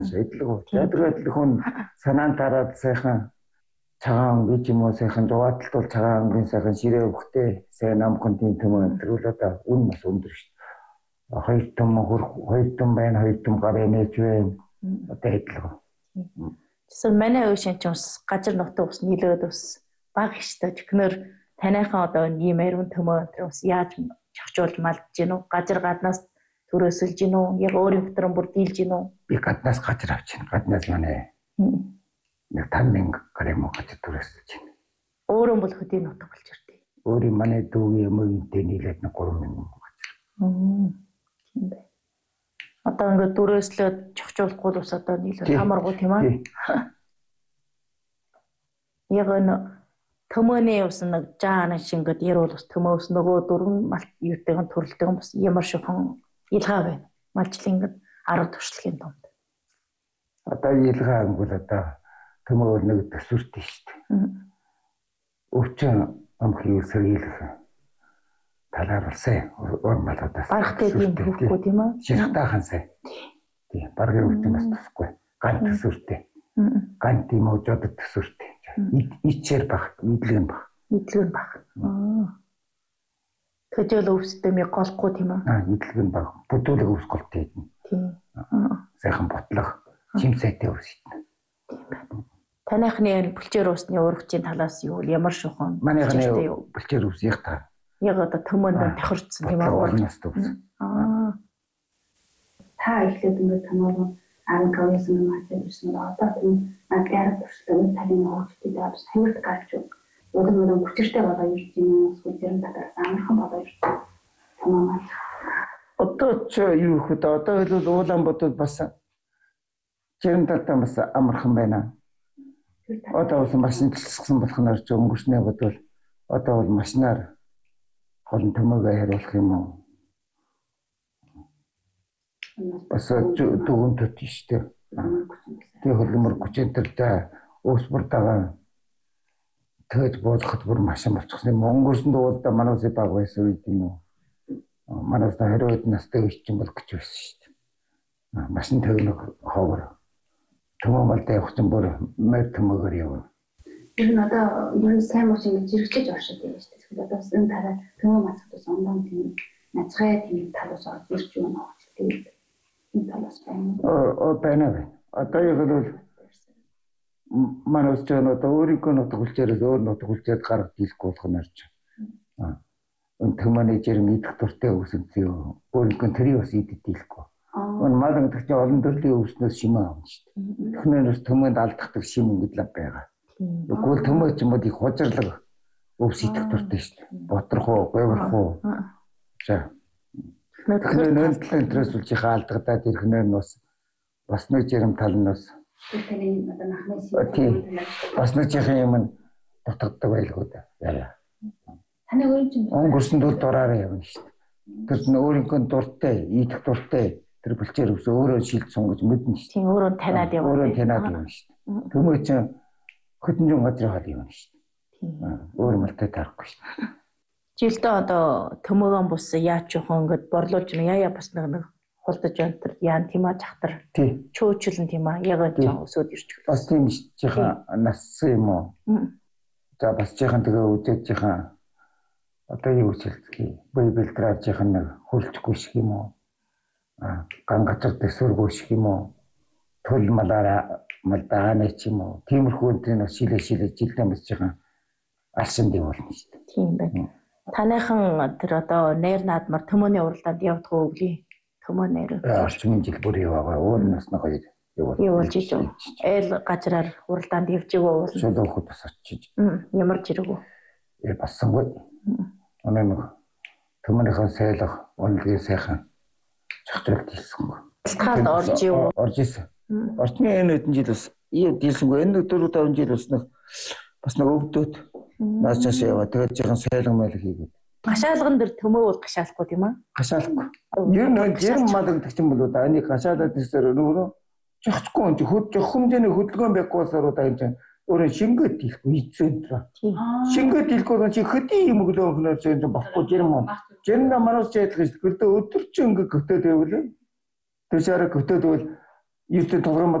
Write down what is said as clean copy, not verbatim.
Сэдлэг. Ядгаад хүн санаан тараад сайхан цагаан гэж юм уу сайхан дугааталт бол цагаан ангийн сайхан ширээ өгөхтэй сайн намхан тийм төмөн төрүүл одоо үн бас өндөр шүү дээ. Хоёр том байна, хоёр том гараа нээж байна. Одоо хэдлэг. Тэсэр манай үе шинч ус газар нутаг ус нийлээд ус баг штэ тэгэхээр таныхан одоо ийм ариун төмөө ус яаж чахжуулж малдж гин үү? Газар гаднаас төрөөсөлж гин үү? Яг өөрийн дотроо бүр дийлж гин үү? Би гаднаас газар авч гин. Гаднаас манай нэг 5,000 грамм газар төрөөсөлж гин. Өөрөө бол хөдийн нутаг болж ирдээ. Өөрийн манай дүүгийн өмнөдөө нийлээд нэг 3,000 газар. Тийм бай. Одоо ингээд дөрөөслөөд чухчуулахгүй л ус одоо нийлээд хамааргуу тийм аа. Яг нь төмөөний ус нэг жаана шингэд яруу ус төмөөс нөгөө дөрвөн малт юутэйгэн төрөлтэйгэн бас ямар шихэн илгаа байна. Малчлын ингээд 10 туршлагын донд. Одоо илгаа ангуул одоо төмөө нэг төсвөртэй шүү дээ. Өвчин амхи сэргийлэх талаар болсон урмалуудаас барахтай юм хөвхгүй тийм үү? Ширхтаахан сайн. Тийм баргийн өвчин бас тусахгүй. Гант төсвөртэй. Гант тийм өжөд төсвөртэй. Ичээр баг, идэлгэн баг. Идэлгэн баг. Тэжэл өвсдөм голохгүй тийм үү? Идэлгэн баг. Бүдүүлэг өвс голтой идэнэ. Тийм. Сайхан ботлох, чимсайтай өвс идэнэ. Таныхны бүлчээр усны урагчийн талаас юу ямар шухан? Манайхны бүлчээр ус их таа. Яг одоо төмөнд тохирцсон тийм үү? Та ихлээд ингээд танаа 15 сая мацаа ирсэн одоо тийм агаар туршлагын талын хөгжөлтэй бас хэмэрт гарч өдөр хүчтэй болоо ирж юм уу зэрэг татаас амархан болоо ирж тамаа. Одоо ч юу хөт одоо бол Улаанбаатарт бас зэрэг татаа бас амархан байна. Одоо бас машин төлсгсөн болохоор ч өнгөрснөө бодвол одоо бол машинаар холон төмөөгөө хариулах юм уу? Бас дүүн төт штэ. Тэгээ хөлмөр хүчтэй өөс бүртэйгээ тээж боолоход бүр машин болчихсон юм. Өнгөрсөн дуулда манайс баг байсан үед юм уу? Манайс хариуд настай үеч юм бол гэж байсан штэ. Машин тавих ховор. Төмөө малдаа явах чинь бүр мэр төмөөгөр явна. Тэр нь одоо ер нь сайн мууч ингэж зэрэгчэж оршиж байна шүү дээ. Тэгэхээр одоо энэ тараа төмөө мацхтус ондон тийм нацгай тийм талаас орж ирж байна уу? Энэ талаас байна. Байна. Одоо яг л манайс ч одоо өөрийнхөө нутаг хүлчээрээс өөр нутаг хүлчээд гаргаж дийлэхгүй болох нь орж. Энэ төмөөний жирм идэх дуртай өвсөнцөө өөрийнхөө тэрийг бас идэж дийлэхгүй. Энэ мал гэдэг чинь олон төрлийн өвснөөс шимээ авна шүү дээ. Технологиос төмөнд алдахдаг шим ингэдэг байгаа. Тэгвэл төмөө ч юм уу их хужирлаг өвс идэх дуртай шүү дээ. Ботрох уу, говьрох уу. За. Нөлөөлөлт интерес үлжихээ алдагдаад ирэхнээр нь бас нэг жирм тал нь бас бас нэг чихэн юм дутагддаг байлгүй да. Яа. Таны өөрийн чинь өнгөрсөн дүүл дураараа явна шүү дээ. Тэр нь өөрийнхөө дуртай, идэх дуртай тэр бүлчээр өвс өөрөө шилд сунгаж мэднэ шүү дээ. Тийм өөрөө таниад явна. Өөрөө таниад явна шүү дээ. Төмөө чинь хөдөнжин газрын хол явна шүү дээ. Өөр малтай тарахгүй шүү дээ. Жилдээ одоо төмөөгөн бус яач жоохон ингээд борлуулж яа бас нэг хулдаж өнтер яан тийм аа жахтар. Чөөчлөн тийм аа яг жоо өсөд ирч гэлээ. Бас тийм жихэн нассан юм уу? За бас жихэн тэгээ үдээд жихэн одоо юу хэлцгий. Бибелтраар жихэн нэг хөлжгүй шиг юм уу? Ган газар дэсвэргүй шиг юм уу? Төл малаараа малдааны ч юм уу? Тиймэрхүү энэ шилээ жилдээ бас жихэн алшин дэв болно шүү дээ. Тийм байна. Таныхан тэр одоо нэр наадмар төмөөний уралдаанд явдаг уу үгүй? Төмөө нэр. Орчмын жил бүр яваа. Өөр насны хоёр явуулж ижив. Ээл газраар уралдаанд явж байгаа бол шулуухад бас очиж. Ямар жирэг үү? Бассангүй. Оноо нэг төмөнийхөө сайлах үнэлгээ сайхан чахжуулт хийсэн. Талтгаад орж юу? Орж исэн. Орчмын энэ хэдэн жил бас дийлсэнгүй. Энэ 4-5 жил бас нэг өвдөд наас чашаа яваа. Тэгээд жихэн сайлган майл хийгээд. Гашаалган дээр төмөө бол гашаалахгүй тийм аа? Гашаалахгүй. Ер нь жирм мал гэдэг чинь бол одоо энийг гашаалаад ирсээр нөгөө жохцгүй энэ жох хэмжээний хөдөлгөөн байхгүй болсоор одоо энэ өөрөө шингээд дийлэхгүй эцэнтраа. Шингээд дийлэхгүй чи хөдий юм өглөө өнөр чинь болохгүй жирм юм. Жирм намаас ч ядлах шүү дээ. Өдөр чинь ингээ гөтөөд байвал тэр шаараа гөтөөд байвал Эрдэнэ толгой